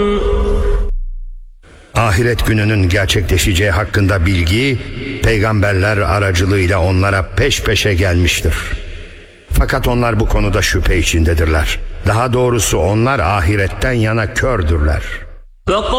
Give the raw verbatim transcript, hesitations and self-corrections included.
Ahiret gününün gerçekleşeceği hakkında bilgi peygamberler aracılığıyla onlara peş peşe gelmiştir. Fakat onlar bu konuda şüphe içindedirler. Daha doğrusu onlar ahiretten yana kördürler.